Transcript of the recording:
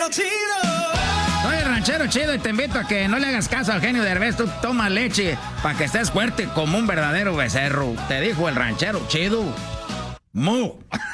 Soy el ranchero chido y te invito a que no le hagas caso al genio Derbez. Tú toma leche para que estés fuerte como un verdadero becerro. Te dijo el ranchero chido. ¡Mu!